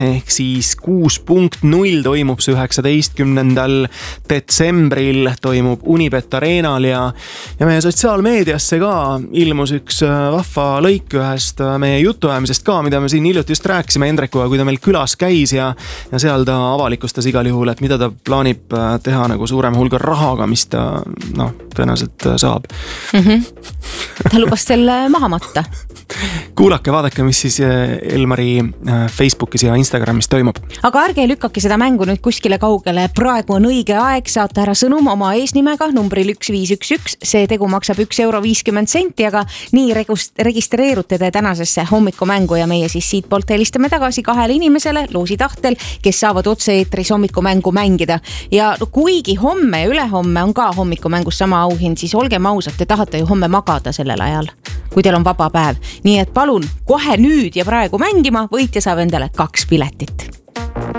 ehk siis 6.0 toimub see 19. detsembril, toimub Unibet Arenal ja meie sotsiaalmeediasse ka ilmus üks vahva lõik ühest meie jutuajamisest ka, mida me siin hiljuti just rääkisime Hendrikuga, kui ta meil külas käis ja seal ta avalikustas igal juhul, et mida ta plaanib teha nagu suurem hulga rahaga, mis ta tõenäoliselt saab. Ta lubas selle maha matta. Kuulake, vaadake, mis siis Elmari Facebookis ja Instagramis toimub. Aga ärge lükkake seda mängu nüüd kuskile kaugele. Praegu on õige aeg saata ära sõnum oma eesnimega numbril 1511. See tegu maksab €1.50, aga nii registreerute te tänasesse hommikumängu ja meie siis siit poolt helistame tagasi 2 inimesele loosi tahtel, kes saavad otse-eetris hommikumängu mängida. Ja kuigi homme ja ülehomme on ka hommikumängus sama auhind, siis olgem ausad, te tahate ju homme magada sellel ajal, kui teil on vaba päev. Nii et palun kohe nüüd ja praegu mängima, võitja saab endale 2 piletit.